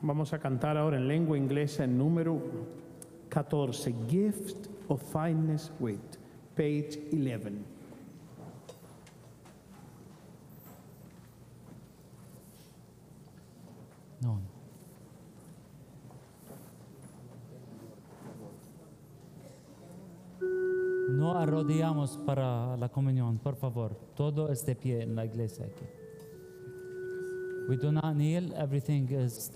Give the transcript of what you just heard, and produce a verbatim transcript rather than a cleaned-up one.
Vamos a cantar ahora en lengua inglesa el número catorce, Gift of Fineness Wit, page eleven. No. No arrodillamos para la comunión, por favor. Todo es de pie en la iglesia aquí. We do not kneel, everything is